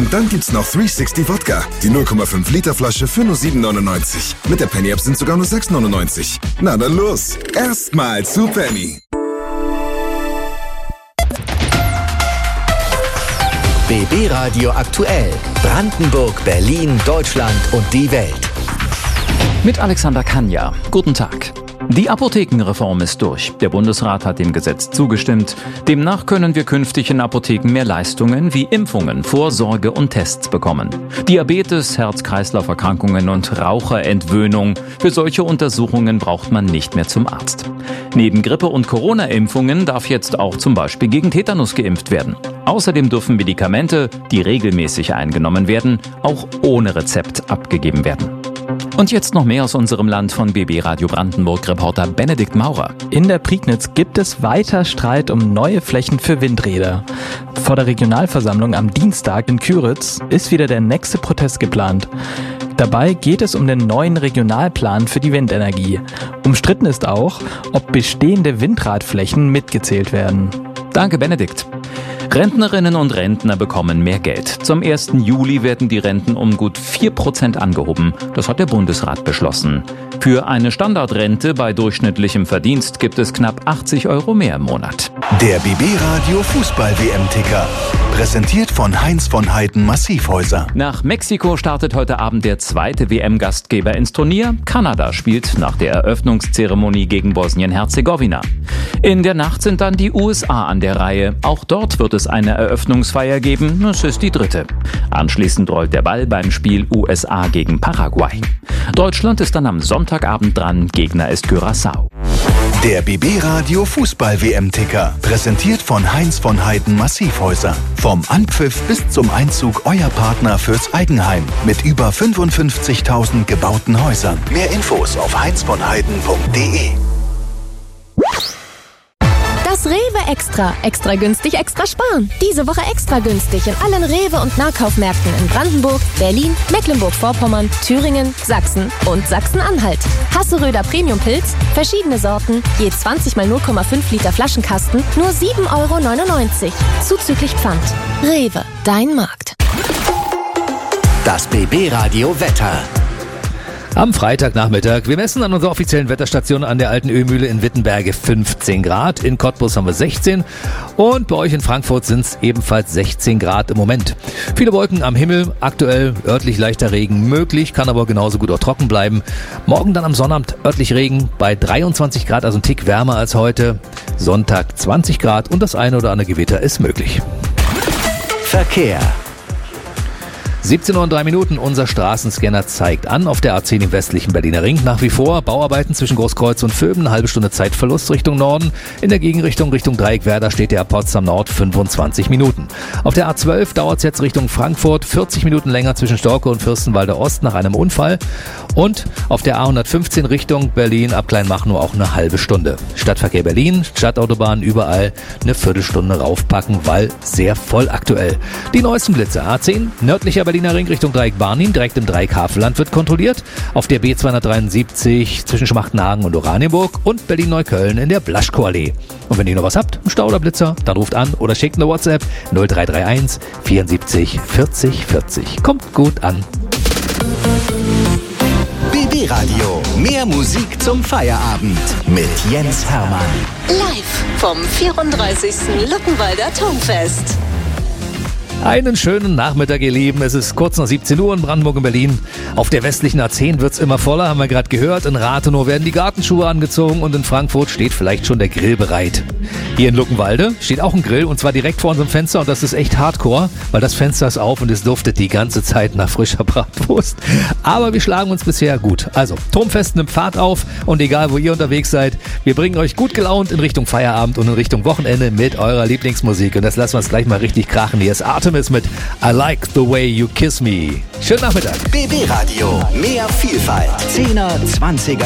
Und dann gibt's noch 360 Wodka, die 0,5 Liter Flasche für nur 7,99. Mit der Penny App sind sogar nur 6,99. Na dann los, erstmal zu Penny. BB Radio aktuell. Brandenburg, Berlin, Deutschland und die Welt. Mit Alexander Kanja. Guten Tag. Die Apothekenreform ist durch. Der Bundesrat hat dem Gesetz zugestimmt. Demnach können wir künftig in Apotheken mehr Leistungen wie Impfungen, Vorsorge und Tests bekommen. Diabetes, Herz-Kreislauf-Erkrankungen und Raucherentwöhnung. Für solche Untersuchungen braucht man nicht mehr zum Arzt. Neben Grippe- und Corona-Impfungen darf jetzt auch zum Beispiel gegen Tetanus geimpft werden. Außerdem dürfen Medikamente, die regelmäßig eingenommen werden, auch ohne Rezept abgegeben werden. Und jetzt noch mehr aus unserem Land von BB Radio Brandenburg-Reporter Benedikt Maurer. In der Prignitz gibt es weiter Streit um neue Flächen für Windräder. Vor der Regionalversammlung am Dienstag in Küritz ist wieder der nächste Protest geplant. Dabei geht es um den neuen Regionalplan für die Windenergie. Umstritten ist auch, ob bestehende Windradflächen mitgezählt werden. Danke, Benedikt. Rentnerinnen und Rentner bekommen mehr Geld. Zum 1. Juli werden die Renten um gut 4% angehoben. Das hat der Bundesrat beschlossen. Für eine Standardrente bei durchschnittlichem Verdienst gibt es knapp 80 Euro mehr im Monat. Der BB Radio Fußball-WM-Ticker. Präsentiert von Heinz von Heiden Massivhäuser. Nach Mexiko startet heute Abend der zweite WM-Gastgeber ins Turnier. Kanada spielt nach der Eröffnungszeremonie gegen Bosnien-Herzegowina. In der Nacht sind dann die USA an der Reihe. Auch dort wird es eine Eröffnungsfeier geben. Es ist die dritte. Anschließend rollt der Ball beim Spiel USA gegen Paraguay. Deutschland ist dann am Sonntagabend dran. Gegner ist Curaçao. Der BB Radio Fußball-WM-Ticker. Präsentiert von Heinz von Heiden Massivhäuser. Vom Anpfiff bis zum Einzug euer Partner fürs Eigenheim. Mit über 55.000 gebauten Häusern. Mehr Infos auf heinzvonheiden.de. Das Rewe Extra. Extra günstig, extra sparen. Diese Woche extra günstig in allen Rewe- und Nahkaufmärkten in Brandenburg, Berlin, Mecklenburg-Vorpommern, Thüringen, Sachsen und Sachsen-Anhalt. Hasseröder Premium-Pilz, verschiedene Sorten, je 20 mal 0,5 Liter Flaschenkasten, nur 7,99 Euro. Zuzüglich Pfand. Rewe, dein Markt. Das BB Radio Wetter. Am Freitagnachmittag. Wir messen an unserer offiziellen Wetterstation an der Alten Ölmühle in Wittenberge 15 Grad. In Cottbus haben wir 16. Und bei euch in Frankfurt sind es ebenfalls 16 Grad im Moment. Viele Wolken am Himmel. Aktuell örtlich leichter Regen möglich, kann aber genauso gut auch trocken bleiben. Morgen dann am Sonnabend örtlich Regen bei 23 Grad, also ein Tick wärmer als heute. Sonntag 20 Grad und das eine oder andere Gewitter ist möglich. Verkehr. 17:03 Uhr, unser Straßenscanner zeigt an auf der A10 im westlichen Berliner Ring. Nach wie vor Bauarbeiten zwischen Großkreuz und Vöben, eine halbe Stunde Zeitverlust Richtung Norden. In der Gegenrichtung Richtung Dreieckwerder steht der Potsdam Nord 25 Minuten. Auf der A12 dauert es jetzt Richtung Frankfurt 40 Minuten länger zwischen Storke und Fürstenwalder Ost nach einem Unfall. Und auf der A115 Richtung Berlin ab Kleinmachnow auch eine halbe Stunde. Stadtverkehr Berlin, Stadtautobahn überall eine Viertelstunde raufpacken, weil sehr voll aktuell. Die neuesten Blitze. A10 nördlicher Berliner Ring Richtung Dreieck Barnim, direkt im Dreieck Havelland wird kontrolliert. Auf der B273 zwischen Schmachtenhagen und Oranienburg und Berlin-Neukölln in der Blaschkoallee. Und wenn ihr noch was habt, ein Stau oder Blitzer, dann ruft an oder schickt eine WhatsApp 0331 74 40 40. Kommt gut an. BB Radio. Mehr Musik zum Feierabend mit Jens Hermann. Live vom 34. Luckenwalder Turmfest. Einen schönen Nachmittag, ihr Lieben. Es ist kurz nach 17 Uhr in Brandenburg und Berlin. Auf der westlichen A10 wird's immer voller, haben wir gerade gehört. In Rathenow werden die Gartenschuhe angezogen und in Frankfurt steht vielleicht schon der Grill bereit. Hier in Luckenwalde steht auch ein Grill und zwar direkt vor unserem Fenster und das ist echt hardcore, weil das Fenster ist auf und es duftet die ganze Zeit nach frischer Bratwurst. Aber wir schlagen uns bisher gut. Also, Turmfest nimmt Fahrt auf und egal wo ihr unterwegs seid, wir bringen euch gut gelaunt in Richtung Feierabend und in Richtung Wochenende mit eurer Lieblingsmusik. Und das lassen wir uns gleich mal richtig krachen. Hier ist Artemis mit I Like the Way You Kiss Me. Schönen Nachmittag. BB Radio. Mehr Vielfalt. 10er, 20er.